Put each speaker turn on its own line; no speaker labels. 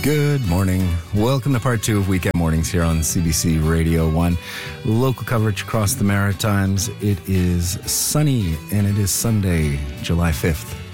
Good morning. Welcome to part 2 of Weekend Mornings here on CBC Radio 1. Local coverage across the Maritimes. It is sunny and it is Sunday, July 5th.